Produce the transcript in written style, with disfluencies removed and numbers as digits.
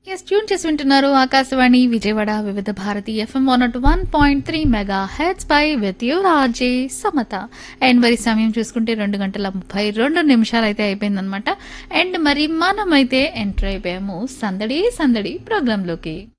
Yes tune చేసి వింటున్నారు ఆకాశవాణి విజయవాడ వివిధ Bharati FM 101.3 mega heads pi with your RJ Samata. And మరి సమయం చూసుకుంటే 2 గంటల 32 నిమిషాలు అయితే అయిపోయిందనమాట. అండ్ మరి మనమైతే ఎంటర్ అయిపోయాము సందడి సందడి ప్రోగ్రాంలోకి.